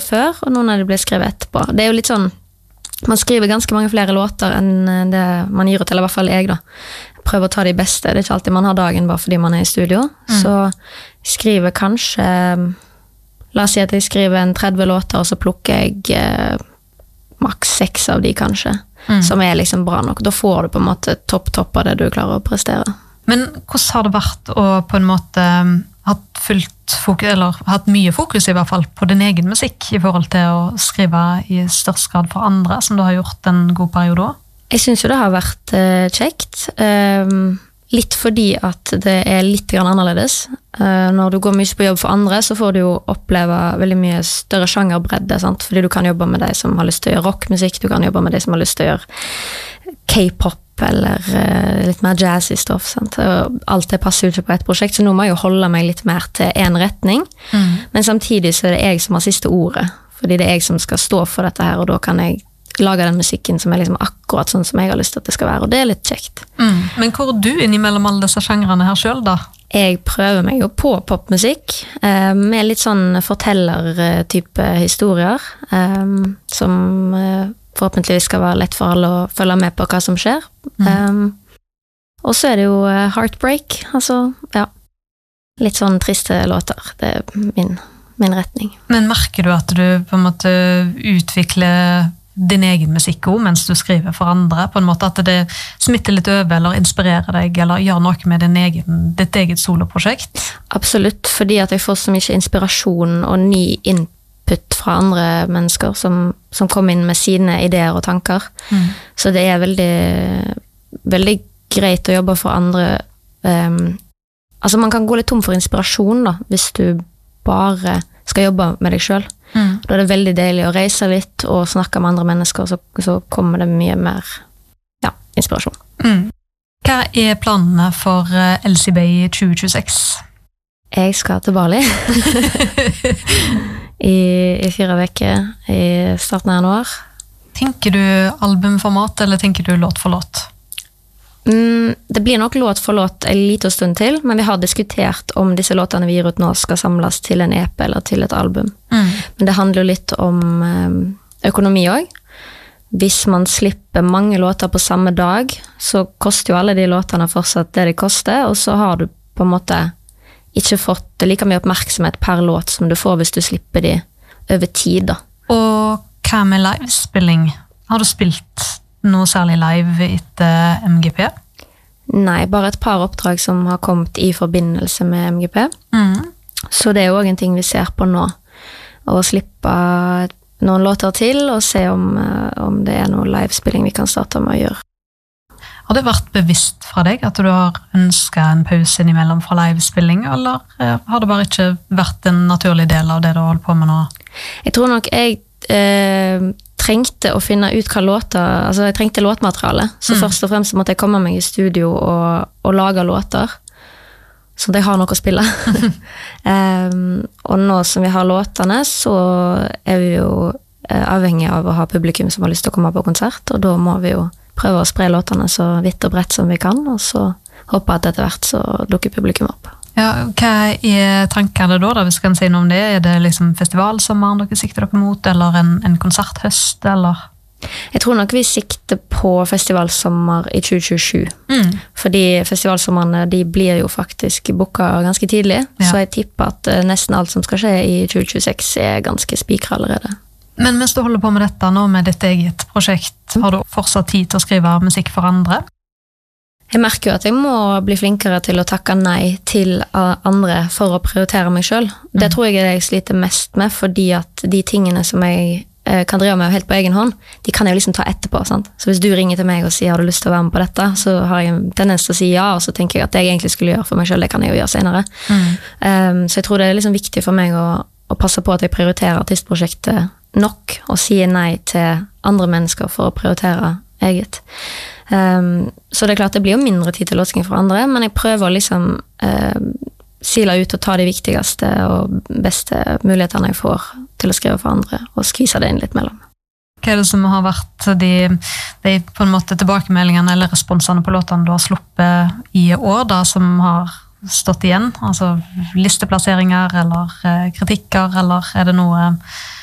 før, og noen av de ble skrevet etterpå. Det er jo litt sånn, man skriver ganske mange flere låter enn det man gir ut, eller i hvert fall jeg da. Jeg prøver å ta de beste, det er ikke alltid man har dagen bare fordi man er i studio. Så jeg skriver kanskje, la oss si at jeg skriver en 30 låter, og så plukker jeg maks 6 av de kanskje, som er liksom bra nok. Da får du på en måte topp av det du klarer å prestere. Men hvordan har det vært å på en måte hatt fullt fokus, eller hatt mye fokus i hvert fall på din egen musikk i forhold til å skrive i størst grad for andre, som du har gjort en god periode også? Jeg synes jo det har vært kjekt. Litt fordi at det er litt grann annerledes. Når du går mye på jobb for andre, så får du jo oppleve veldig mye større sjangerbredde, sant? Fordi du kan jobbe med de som har lyst til å gjøre rockmusikk, du kan jobbe med de som har lyst til å gjøre K-pop, eller litt mer jazzy stoff, sant? Alt det passer jo ikke på et prosjekt, så nå må jeg jo holde meg litt mer til en retning, men samtidig så er det jeg som har siste ordet, fordi det er jeg som skal stå for dette her, og da kan jeg lage den musikken som er liksom akkurat sånn som jeg har lyst til at det skal være, og det er litt kjekt. Men hvor er du innimellom alle disse sjangrene her selv da? Jeg prøver meg jo på popmusikk, med litt sånn forteller-type historier, som forhåpentligvis skal være lett for alle å følge med på hva som skjer. Og så er det jo heartbreak, altså, ja, litt sånn triste låter, det er min retning. Men merker du at du på en måte utvikler din egen musikk også, mens du skriver for andre, på en måte at det smitter litt over, eller inspirerer deg, eller gjør noe med ditt eget soloprosjekt? Absolutt, fordi at jeg får så mye inspirasjon og ny input fra andre mennesker som kommer inn med sine ideer og tanker. Så det er veldig, veldig greit å jobbe for andre. Altså man kan gå litt tom for inspirasjon da, hvis du bare skal jobbe med deg selv. Da er det veldig deilig å reise litt og snakke med andre mennesker, så kommer det mye mer inspirasjon. Hva er planene for Elsie Bay 2026? Jeg skal til Bali i 4 veker i starten av januar. Tenker du albumformat, eller tenker du låt for låt? Det blir nok låt for låt en liten stund til, men vi har diskutert om disse låtene vi gir ut nå skal samles til en EP eller til et album. Men det handler jo litt om økonomi også. Hvis man slipper mange låter på samme dag, så koster jo alle de låtene fortsatt det de koster, og så har du på en måte ikke fått like mye oppmerksomhet per låt som du får hvis du slipper de over tid da. Og hva med livespilling? Har du spilt noe særlig live etter MGP? Nei, bare et par oppdrag som har kommet i forbindelse med MGP. Så det er jo også en ting vi ser på nå. Å slippe noen låter til og se om det er noe livespilling vi kan starte med å gjøre. Har det vært bevisst fra deg at du har ønsket en pause innimellom fra livespilling, eller har det bare ikke vært en naturlig del av det du holder på med nå? Jeg tror nok jeg trengte å finne ut hva låter, altså jeg trengte låtmateriale, så først og fremst måtte jeg komme meg i studio og lage låter, så jeg har noe å spille. Og nå som vi har låtene, så er vi jo avhengig av å ha publikum som har lyst til å komme på konsert, og da må vi jo prøve å spre låtene så vidt og bredt som vi kan, og så håper at etter hvert så dukker publikum opp. Ja, hva er tankene da, hvis vi kan si noe om det? Er det liksom festivalsommeren dere sikter dere mot, eller en konserthøst, eller? Jeg tror nok vi sikter på festivalsommer i 2027, fordi festivalsommerne de blir jo faktisk booket ganske tidlig, så jeg tipper at nesten alt som skal skje i 2026 er ganske spikret allerede. Men mens du holder på med dette nå, med ditt eget prosjekt, har du fortsatt tid til å skrive musikk for andre? Jeg merker jo at jeg må bli flinkere til å takke nei til andre for å prioritere meg selv. Det tror jeg er det jeg sliter mest med, fordi at de tingene som jeg kan drive med helt på egen hånd, de kan jeg jo liksom ta etterpå, sant? Så hvis du ringer til meg og sier, har du lyst til å være med på dette, så har jeg en tendens til å si ja, og så tenker jeg at det jeg egentlig skulle gjøre for meg selv, det kan jeg jo gjøre senere. Så jeg tror det er liksom viktig for meg å passe på at jeg prioriterer artistprosjektet nok, og sier nei til andre mennesker for å prioritere eget. Så det er klart det blir jo mindre tid til låtskriving for andre, men jeg prøver å liksom sila ut og ta de viktigste og beste mulighetene jeg får til å skrive for andre, og skvise det inn litt mellom. Hva er det som har vært de på en måte tilbakemeldingene eller responsene på låtene du har sluppet i år da, som har stått igjen? Altså listeplasseringer eller kritikker, eller er det noe